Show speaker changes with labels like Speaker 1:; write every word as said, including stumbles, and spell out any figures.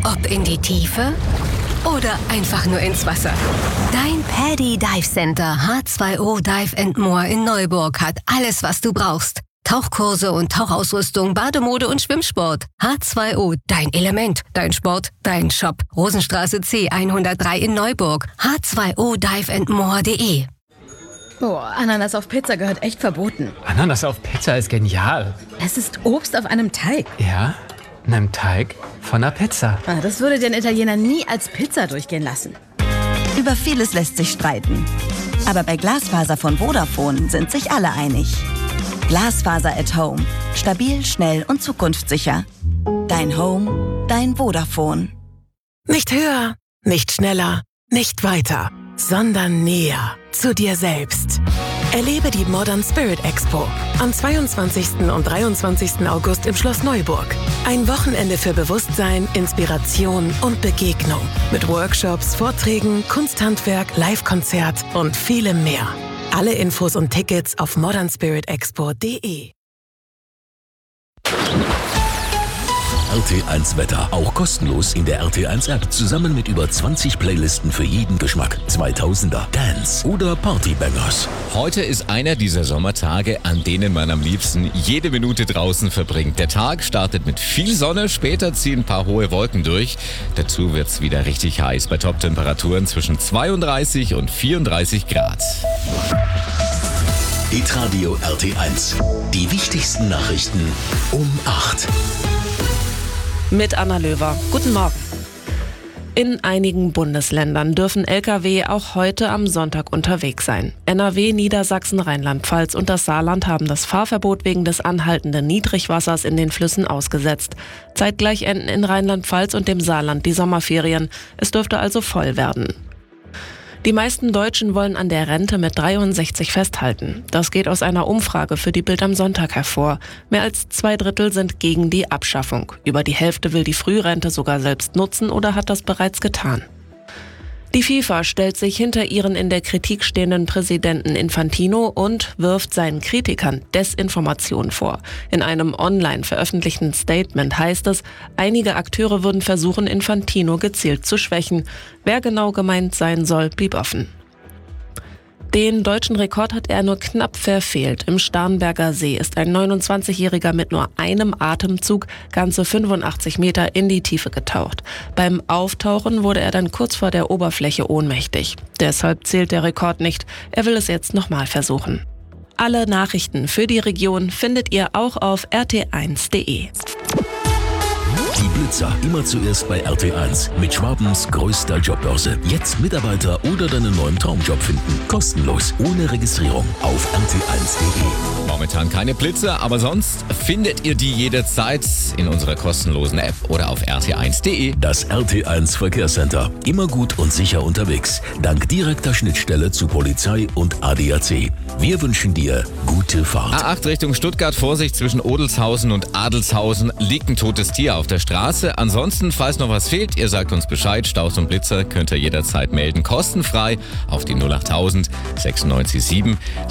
Speaker 1: Ob in die Tiefe oder einfach nur ins Wasser. Dein Paddy Dive Center H zwei O Dive and More in Neuburg hat alles, was du brauchst. Tauchkurse und Tauchausrüstung, Bademode und Schwimmsport. H zwei O, dein Element, dein Sport, dein Shop. Rosenstraße C hundertdrei in Neuburg. H zwei O dive and more punkt de.
Speaker 2: Boah, Ananas auf Pizza gehört echt verboten.
Speaker 3: Ananas auf Pizza ist genial.
Speaker 2: Es ist Obst auf einem Teig.
Speaker 3: Ja, einem Teig von einer Pizza.
Speaker 2: Ah, das würde den Italiener nie als Pizza durchgehen lassen.
Speaker 4: Über vieles lässt sich streiten. Aber bei Glasfaser von Vodafone sind sich alle einig. Glasfaser at Home. Stabil, schnell und zukunftssicher. Dein Home, dein Vodafone.
Speaker 5: Nicht höher, nicht schneller, nicht weiter, sondern näher zu dir selbst. Erlebe die Modern Spirit Expo am zweiundzwanzigsten und dreiundzwanzigsten August im Schloss Neuburg. Ein Wochenende für Bewusstsein, Inspiration und Begegnung. Mit Workshops, Vorträgen, Kunsthandwerk, Live-Konzert und vielem mehr. Alle Infos und Tickets auf modern spirit expo punkt de.
Speaker 6: R T eins Wetter. Auch kostenlos in der R T eins App. Zusammen mit über zwanzig Playlisten für jeden Geschmack. zweitausender, Dance oder Partybangers.
Speaker 7: Heute ist einer dieser Sommertage, an denen man am liebsten jede Minute draußen verbringt. Der Tag startet mit viel Sonne, später ziehen ein paar hohe Wolken durch. Dazu wird's wieder richtig heiß bei Top-Temperaturen zwischen zweiunddreißig und vierunddreißig Grad.
Speaker 6: Hitradio R T eins. Die wichtigsten Nachrichten um acht.
Speaker 8: Mit Anna Löwer. Guten Morgen. In einigen Bundesländern dürfen L K W auch heute am Sonntag unterwegs sein. N R W, Niedersachsen, Rheinland-Pfalz und das Saarland haben das Fahrverbot wegen des anhaltenden Niedrigwassers in den Flüssen ausgesetzt. Zeitgleich enden in Rheinland-Pfalz und dem Saarland die Sommerferien. Es dürfte also voll werden. Die meisten Deutschen wollen an der Rente mit dreiundsechzig festhalten. Das geht aus einer Umfrage für die Bild am Sonntag hervor. Mehr als zwei Drittel sind gegen die Abschaffung. Über die Hälfte will die Frührente sogar selbst nutzen oder hat das bereits getan. Die FIFA stellt sich hinter ihren in der Kritik stehenden Präsidenten Infantino und wirft seinen Kritikern Desinformation vor. In einem online veröffentlichten Statement heißt es, einige Akteure würden versuchen, Infantino gezielt zu schwächen. Wer genau gemeint sein soll, blieb offen. Den deutschen Rekord hat er nur knapp verfehlt. Im Starnberger See ist ein neunundzwanzigjähriger mit nur einem Atemzug ganze fünfundachtzig Meter in die Tiefe getaucht. Beim Auftauchen wurde er dann kurz vor der Oberfläche ohnmächtig. Deshalb zählt der Rekord nicht. Er will es jetzt nochmal versuchen. Alle Nachrichten für die Region findet ihr auch auf r t eins punkt de.
Speaker 6: Die Blitzer immer zuerst bei R T eins mit Schwabens größter Jobbörse. Jetzt Mitarbeiter oder deinen neuen Traumjob finden. Kostenlos, ohne Registrierung auf r t eins punkt de.
Speaker 7: Momentan keine Blitze, aber sonst findet ihr die jederzeit in unserer kostenlosen App oder auf r t eins punkt de.
Speaker 6: Das R T eins Verkehrscenter. Immer gut und sicher unterwegs. Dank direkter Schnittstelle zu Polizei und A D A C. Wir wünschen dir gute Fahrt.
Speaker 7: A acht Richtung Stuttgart, Vorsicht zwischen Odelshausen und Adelshausen, liegt ein totes Tier auf der Straße. Ansonsten, falls noch was fehlt, ihr sagt uns Bescheid. Staus und Blitzer könnt ihr jederzeit melden. Kostenfrei auf die null achttausend sechsundneunzig sieben.